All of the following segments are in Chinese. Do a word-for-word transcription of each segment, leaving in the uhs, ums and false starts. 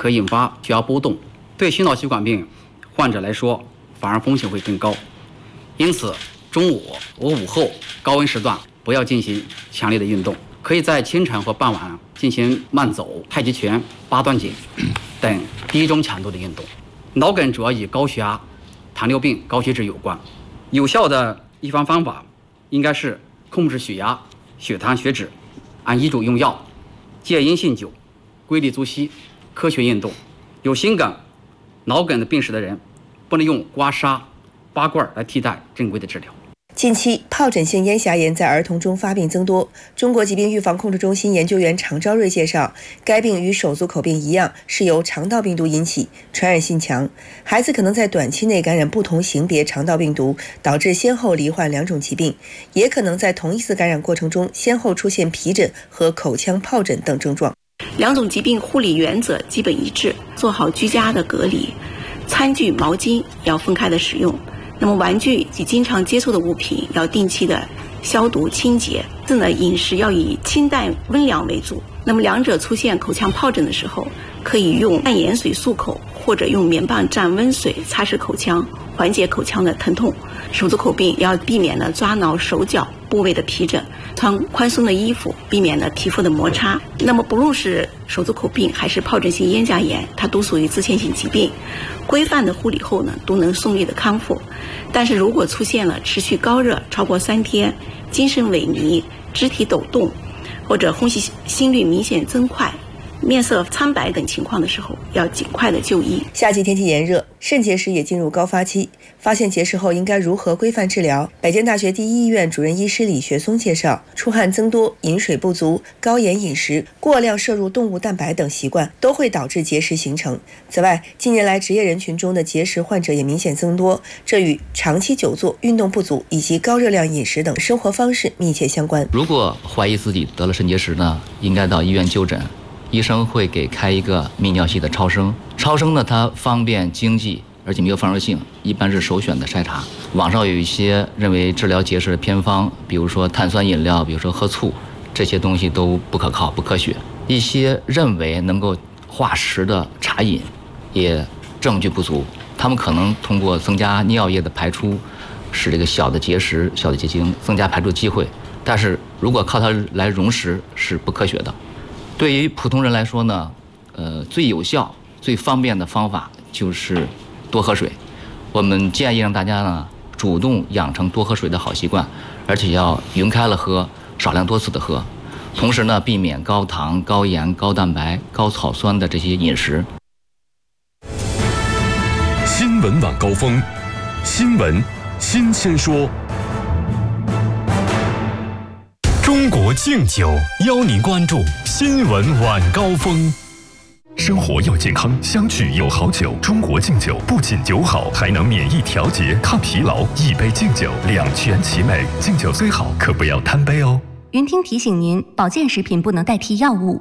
可引发血压波动，对心脑血管病患者来说反而风险会更高。因此，中午和午后高温时段不要进行强烈的运动，可以在清晨和傍晚进行慢走、太极拳、八段锦等低中强度的运动。脑梗主要与高血压、糖尿病、高血脂有关，有效的预防方法应该是控制血压、血糖、血脂，按医嘱用药，戒烟酗酒，规律作息，科学运动。有心梗、脑梗的病史的人，不能用刮痧、拔罐来替代正规的治疗。 近期，疱疹性咽峡炎在儿童中发病增多。中国疾病预防控制中心研究员常昭瑞介绍，该病与手足口病一样，是由肠道病毒引起，传染性强。孩子可能在短期内感染不同型别肠道病毒，导致先后罹患两种疾病，也可能在同一次感染过程中先后出现皮疹和口腔疱疹等症状。 两种疾病护理原则基本一致，做好居家的隔离，餐具、毛巾要分开的使用。那么玩具及经常接触的物品要定期的消毒清洁。这呢，饮食要以清淡温凉为主。那么两者出现口腔疱疹的时候，可以用淡盐水漱口，或者用棉棒蘸温水擦拭口腔，缓解口腔的疼痛。手足口病要避免呢抓挠手脚部位的皮疹，穿宽松的衣服，避免呢皮肤的摩擦。那么不论是手足口病还是疱疹性咽峡炎，它都属于自限性疾病，规范的护理后呢都能顺利的康复。但是如果出现了持续高热超过三天、精神萎靡、肢体抖动，或者呼吸心率明显增快、面色苍白等情况的时候，要尽快的就医。 夏季天气炎热，肾结石也进入高发期，发现结石后应该如何规范治疗？北京大学第一医院主任医师李学松介绍，出汗增多、饮水不足、高盐饮食、过量摄入动物蛋白等习惯都会导致结石形成。此外，近年来职业人群中的结石患者也明显增多，这与长期久坐、运动不足以及高热量饮食等生活方式密切相关。 如果怀疑自己得了肾结石呢，应该到医院就诊。医生会给开一个泌尿系的超声，超声呢它方便经济，而且没有放射性，一般是首选的筛查。网上有一些认为治疗结石的偏方，比如说碳酸饮料，比如说喝醋，这些东西都不可靠、不科学。一些认为能够化石的茶饮，也证据不足。他们可能通过增加尿液的排出，使这个小的结石、小的结晶增加排出机会，但是如果靠它来溶石是不科学的。对于普通人来说呢，呃，最有效、最方便的方法就是多喝水。我们建议让大家呢主动养成多喝水的好习惯，而且要匀开了喝，少量多次的喝。同时呢，避免高糖、高盐、高蛋白、高草酸的这些饮食。 新闻晚高峰，新闻新鲜说。中国敬酒邀您关注新闻晚高峰。生活要健康，相聚有好酒。中国敬酒不仅酒好，还能免疫调节、抗疲劳。一杯敬酒，两全其美。敬酒虽好，可不要贪杯哦。 云听提醒您，保健食品不能代替药物。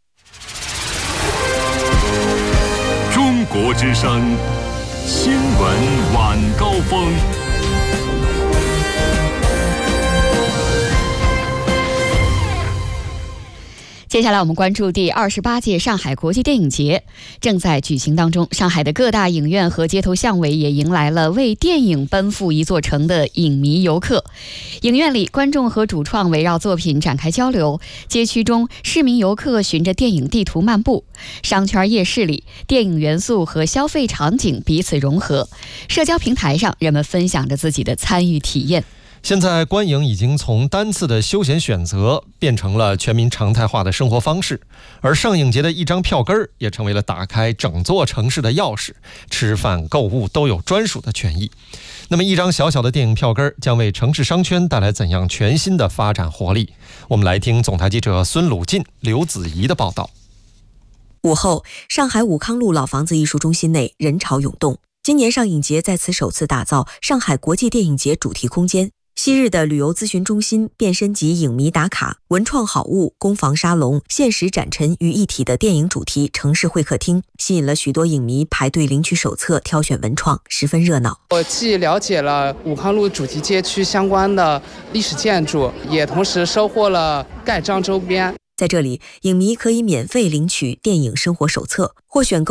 中国之声，新闻晚高峰。 接下来我们关注第二十八届上海国际电影节正在举行当中，上海的各大影院和街头巷尾也迎来了为电影奔赴一座城的影迷游客。影院里，观众和主创围绕作品展开交流，街区中市民游客循着电影地图漫步，商圈夜市里电影元素和消费场景彼此融合，社交平台上人们分享着自己的参与体验。 现在观影已经从单次的休闲选择变成了全民常态化的生活方式，而上影节的一张票根儿也成为了打开整座城市的钥匙，吃饭购物都有专属的权益。那么一张小小的电影票根儿将为城市商圈带来怎样全新的发展活力？我们来听总台记者孙鲁进、刘子怡的报道。 午后，上海武康路老房子艺术中心内人潮涌动。今年上影节在此首次打造上海国际电影节主题空间。昔日的旅游咨询中心变身及影迷打卡、文创好物、工坊沙龙、现实展陈于一体的电影主题城市会客厅，吸引了许多影迷排队领取手册、挑选文创，十分热闹。 我既了解了武康路主题街区相关的历史建筑，也同时收获了盖章周边。 在这里，影迷可以免费领取电影生活手册，或选购